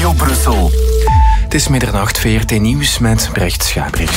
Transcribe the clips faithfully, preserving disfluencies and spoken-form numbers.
Radio Brussel. Het is middernacht, V R T Nieuws met Brecht Schabriks.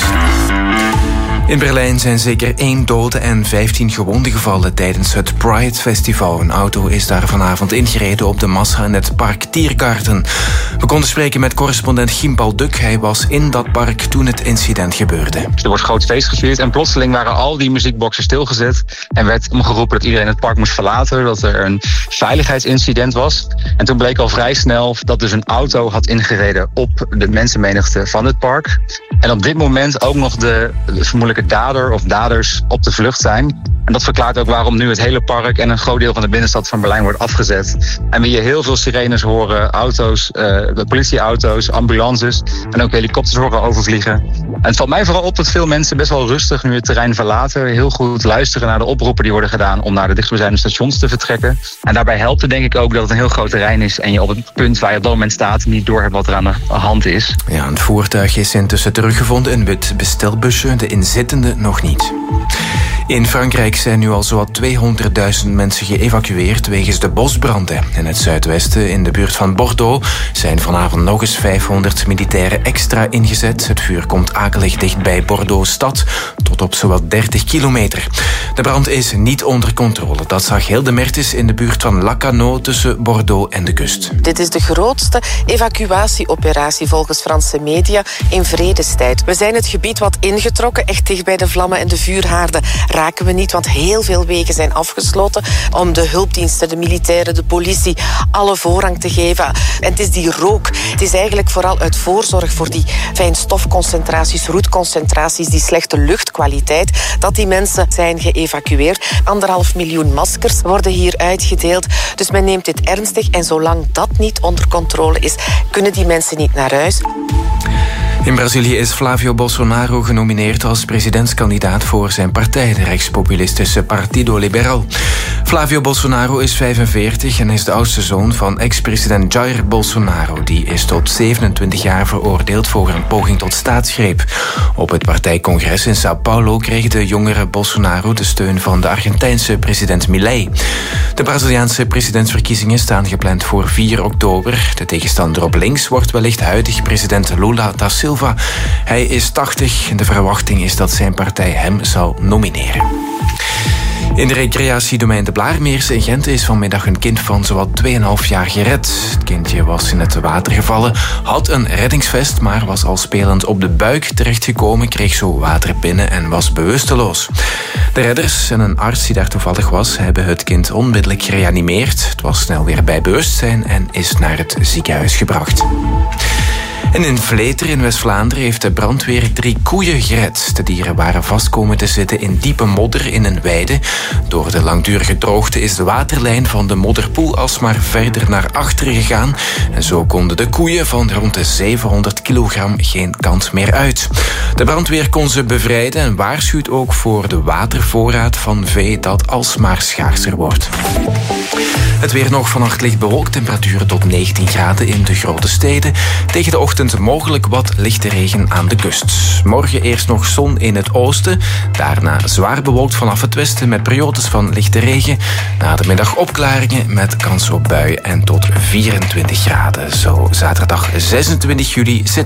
In Berlijn zijn zeker één dode en vijftien gewonden gevallen tijdens het Pride Festival. Een auto is daar vanavond ingereden op de massa in het park Tiergarten. We konden spreken met correspondent Gimpal Duk. Hij was in dat park toen het incident gebeurde. Er wordt groot feest gevierd en plotseling waren al die muziekboxen stilgezet en werd omgeroepen dat iedereen het park moest verlaten, dat er een veiligheidsincident was. En toen bleek al vrij snel dat dus een auto had ingereden op de mensenmenigte van het park. En op dit moment ook nog de, de vermoedelijke dader of daders op de vlucht zijn. En dat verklaart ook waarom nu het hele park en een groot deel van de binnenstad van Berlijn wordt afgezet. En we hier heel veel sirenes horen, auto's, uh, politieauto's, ambulances en ook helikopters horen overvliegen. En het valt mij vooral op dat veel mensen best wel rustig nu het terrein verlaten. Heel goed luisteren naar de oproepen die worden gedaan om naar de dichtstbijzijnde stations te vertrekken. En daarbij helpt het denk ik ook dat het een heel groot terrein is en je op het punt waar je op dat moment staat niet doorhebt wat er aan de hand is. Ja, het voertuig is intussen teruggevonden, een wit bestelbusje, de inzittenden nog niet. In Frankrijk zijn nu al zowat tweehonderdduizend mensen geëvacueerd wegens de bosbranden. In het zuidwesten, in de buurt van Bordeaux, zijn vanavond nog eens vijfhonderd militairen extra ingezet. Het vuur komt akelig dicht bij Bordeaux-stad, tot op zowat dertig kilometer. De brand is niet onder controle. Dat zag Hilde Mertens in de buurt van Lacanau tussen Bordeaux en de kust. Dit is de grootste evacuatieoperatie volgens Franse media in vredestijd. We zijn het gebied wat ingetrokken, echt dicht bij de vlammen en de vuurhaarden raken we niet, want heel veel wegen zijn afgesloten om de hulpdiensten, de militairen, de politie alle voorrang te geven. En het is die rook. Het is eigenlijk vooral uit voorzorg voor die fijnstofconcentraties, roetconcentraties, die slechte luchtkwaliteit, dat die mensen zijn geëvacueerd. Anderhalf miljoen maskers worden hier uitgedeeld. Dus men neemt dit ernstig en zolang dat niet onder controle is, kunnen die mensen niet naar huis. In Brazilië is Flávio Bolsonaro genomineerd als presidentskandidaat voor zijn partij, de rechtspopulistische Partido Liberal. Flávio Bolsonaro is vijfenveertig en is de oudste zoon van ex-president Jair Bolsonaro. Die is tot zevenentwintig jaar veroordeeld voor een poging tot staatsgreep. Op het partijcongres in Sao Paulo kreeg de jongere Bolsonaro de steun van de Argentijnse president Milei. De Braziliaanse presidentsverkiezingen staan gepland voor vier oktober. De tegenstander op links wordt wellicht huidig president Lula da Silva. Hij is tachtig en de verwachting is dat zijn partij hem zal nomineren. In de recreatiedomein De Blaarmeers in Gent is vanmiddag een kind van zowat twee komma vijf jaar gered. Het kindje was in het water gevallen, had een reddingsvest, maar was al spelend op de buik terechtgekomen, kreeg zo water binnen en was bewusteloos. De redders en een arts die daar toevallig was, hebben het kind onmiddellijk gereanimeerd. Het was snel weer bij bewustzijn en is naar het ziekenhuis gebracht. En in Vleter in West-Vlaanderen heeft de brandweer drie koeien gered. De dieren waren vast komen te zitten in diepe modder in een weide. Door de langdurige droogte is de waterlijn van de modderpoel alsmaar verder naar achteren gegaan. En zo konden de koeien van rond de zevenhonderd kilogram geen kant meer uit. De brandweer kon ze bevrijden en waarschuwt ook voor de watervoorraad van vee dat alsmaar schaarser wordt. Het weer nog, vannacht licht bewolkt, temperaturen tot negentien graden in de grote steden. Tegen de ochtend mogelijk wat lichte regen aan de kust. Morgen eerst nog zon in het oosten, daarna zwaar bewolkt vanaf het westen met periodes van lichte regen. Na de middag opklaringen met kans op buien en tot vierentwintig graden. Zo zaterdag zesentwintig juli zit